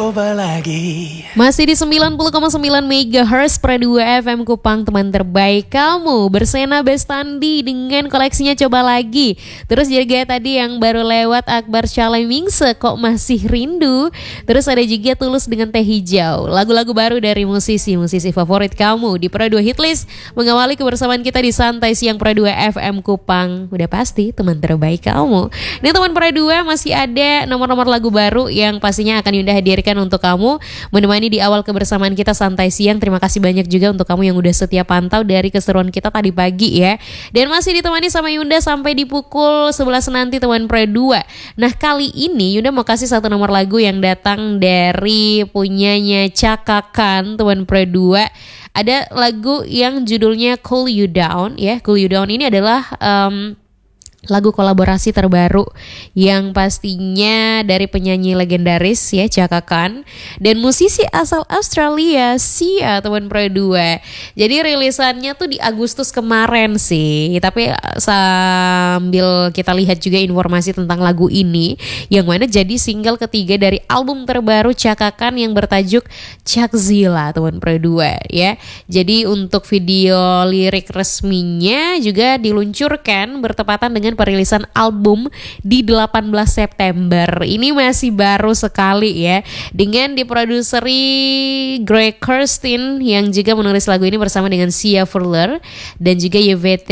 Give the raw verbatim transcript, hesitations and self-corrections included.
coba lagi. Masih di sembilan puluh koma sembilan megahertz Pro dua F M Kupang, teman terbaik kamu. Bersena Bestandi dengan koleksinya Coba Lagi. Terus juga tadi yang baru lewat Akbar Chalemingse, Kok Masih Rindu. Terus ada juga Tulus dengan Teh Hijau. Lagu-lagu baru dari musisi-musisi favorit kamu di Pro dua Hitlist. Mengawali kebersamaan kita di Santai Siang Pro dua F M Kupang. Udah pasti teman terbaik kamu. Ini teman Pro dua masih ada nomor-nomor lagu baru yang pastinya akan Yunda hadirkan untuk kamu, menemani di awal kebersamaan kita Santai Siang. Terima kasih banyak juga untuk kamu yang udah setia pantau dari keseruan kita tadi pagi ya. Dan masih ditemani sama Yunda sampai di pukul sebelas nanti teman Pro dua. Nah kali ini Yunda mau kasih satu nomor lagu yang datang dari punyanya Cakakan teman Pro dua. Ada lagu yang judulnya Cool You Down ya. Cool You Down ini adalah um, lagu kolaborasi terbaru yang pastinya dari penyanyi legendaris ya Cakakan dan musisi asal Australia Sia teman Pro dua. Jadi rilisannya tuh di Agustus kemarin sih. Tapi sambil kita lihat juga informasi tentang lagu ini yang mana jadi single ketiga dari album terbaru Cakakan yang bertajuk Cakzilla teman Pro dua ya. Jadi untuk video lirik resminya juga diluncurkan bertepatan dengan perilisan album di delapan belas September. Ini masih baru sekali ya. Dengan diproduseri Greg Kurstin yang juga menulis lagu ini bersama dengan Sia Furler dan juga Yvette